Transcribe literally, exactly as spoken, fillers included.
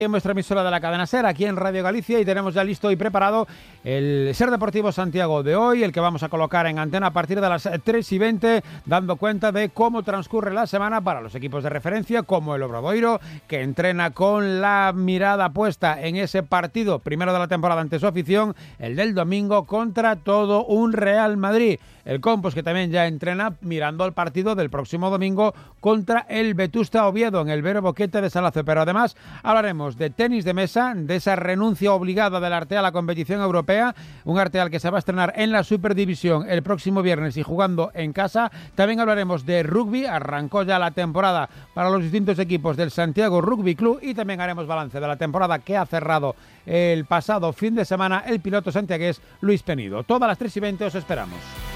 En nuestra emisora de la cadena SER, aquí en Radio Galicia, y tenemos ya listo y preparado el SER Deportivo Santiago de hoy, el que vamos a colocar en antena a partir de las tres y veinte, dando cuenta de cómo transcurre la semana para los equipos de referencia, como el Obradoiro, que entrena con la mirada puesta en ese partido primero de la temporada ante su afición, el del domingo contra todo un Real Madrid. El Compos, que también ya entrena mirando al partido del próximo domingo contra el Vetusta Oviedo en el Vero Boquete de Salazo. Pero además hablaremos de tenis de mesa, de esa renuncia obligada del Artea a la competición europea, un Arteal que se va a estrenar en la Superdivisión el próximo viernes y jugando en casa. También hablaremos de rugby, arrancó ya la temporada para los distintos equipos del Santiago Rugby Club, y también haremos balance de la temporada que ha cerrado el pasado fin de semana el piloto santiagués Luis Penido. Todas las tres y veinte os esperamos.